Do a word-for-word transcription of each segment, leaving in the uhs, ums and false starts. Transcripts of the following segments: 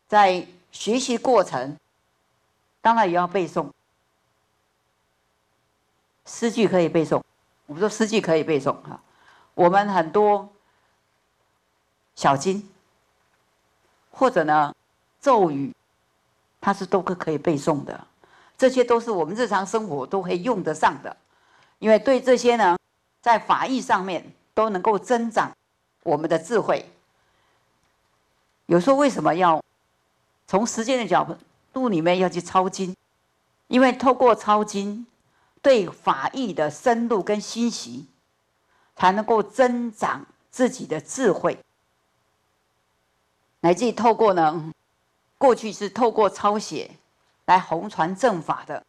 在学习过程，当然也要背诵。诗句可以背诵，我们说诗句可以背诵哈。我们很多小经，或者呢咒语，它是都可以背诵的。这些都是我们日常生活都可以用得上的，因为对这些呢，在法义上面都能够增长我们的智慧。有时候为什么要从时间的角度里面要去抄经？因为透过抄经，对法义的深入跟欣喜，才能够增长自己的智慧。乃至透过呢，过去是透过抄写来弘传正法的。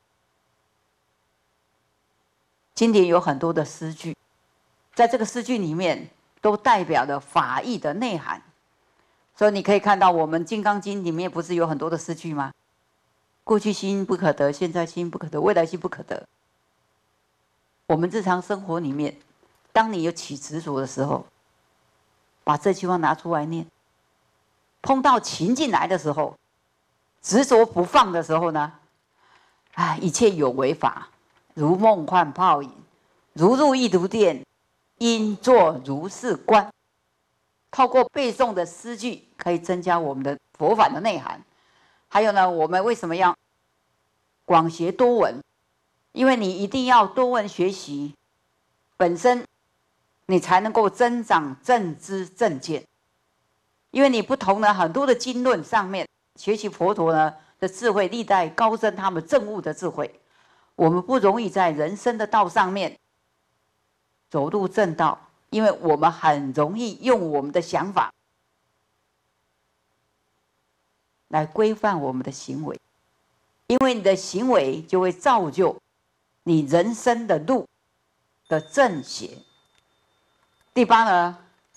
经典有很多的诗句，在这个诗句里面都代表了法义的内涵。所以你可以看到，我们《金刚经》里面不是有很多的诗句吗？过去心不可得，现在心不可得，未来心不可得。我们日常生活里面，当你有起执着的时候，把这句话拿出来念。碰到情境来的时候，执着不放的时候呢，啊，一切有为法，如梦幻泡影，如入一毒殿，应作如是观。透过背诵的诗句，可以增加我们的佛法的内涵。还有呢，我们为什么要广学多闻？因为你一定要多闻学习，本身你才能够增长正知正见。因为你不同的很多的经论上面学习佛陀呢的智慧，历代高僧他们证悟的智慧，我们不容易在人生的道上面走入正道，因为我们很容易用我们的想法来规范我们的行为，因为你的行为就会造就你人生的路的正邪。第八呢，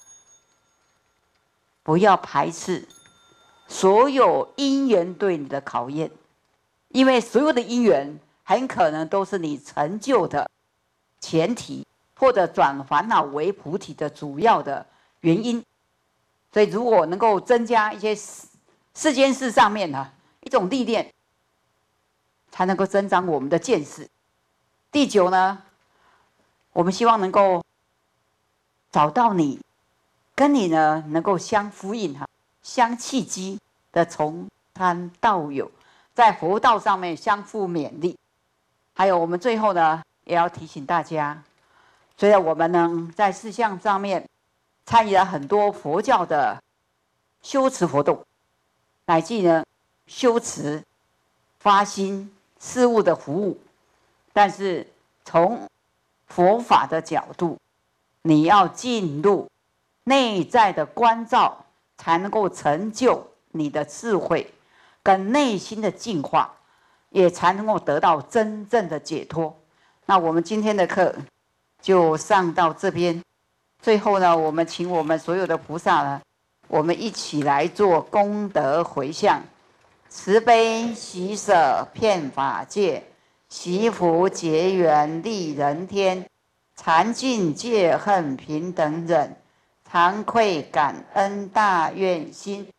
不要排斥所有因缘对你的考验，因为所有的因缘很可能都是你成就的前提，或者转烦恼为菩提的主要的原因。所以如果能够增加一些世间事上面的一种历练，才能够增长我们的见识。第九呢，我们希望能够找到你跟你呢能够相呼应哈，相契机的从参道友，在佛道上面相互勉励。还有我们最后呢，也要提醒大家，虽然我们呢在事项上面参与了很多佛教的修持活动，乃至呢修持发心事物的服务，但是从佛法的角度，你要进入内在的关照，才能够成就你的智慧跟内心的净化，也才能够得到真正的解脱。那我们今天的课就上到这边。最后呢，我们请我们所有的菩萨呢，我们一起来做功德回向，慈悲喜舍遍法界，惜福结缘利人天，禅净戒恨平等忍，惭愧感恩大愿心，